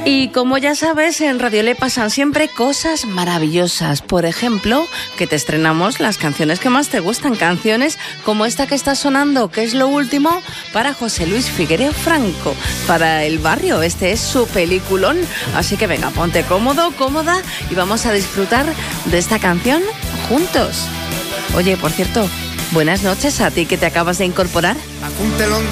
Y como ya sabes, en Radio Le pasan siempre cosas maravillosas. Por ejemplo, que te estrenamos las canciones que más te gustan. Canciones como esta que está sonando, que es lo último para José Luis Figuereo Franco, para El Barrio. Este es su peliculón. Así que venga, ponte cómodo, cómoda y vamos a disfrutar de esta canción juntos. Oye, por cierto, buenas noches a ti que te acabas de incorporar. Un telón